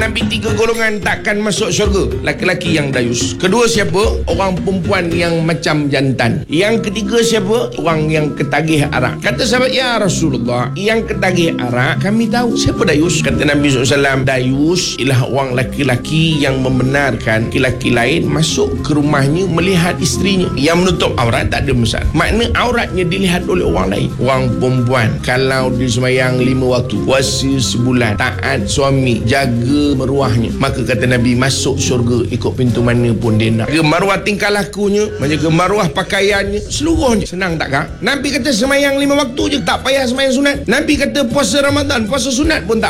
Nabi 3 golongan takkan masuk syurga. Laki-laki yang dayus. Kedua siapa? Orang perempuan yang macam jantan. Yang ketiga siapa? Orang yang ketagih arak. Kata sahabat, ya Rasulullah, yang ketagih arak kami tahu. Siapa dayus? Kata Nabi SAW, dayus ialah orang laki-laki yang membenarkan laki-laki lain masuk ke rumahnya melihat isterinya. Yang menutup aurat tak ada masalah. Makna auratnya dilihat oleh orang lain. Orang perempuan kalau dia sembahyang 5 waktu, puasa sebulan, taat suami, jaga maruahnya, maka kata Nabi masuk syurga ikut pintu mana pun dia nak. Jaga maruah tingkah lakunya, menjaga maruah pakaiannya, seluruhnya. Senang tak kah? Nabi kata sembahyang 5 waktu je, tak payah sembahyang sunat. Nabi kata puasa Ramadan, puasa sunat pun tak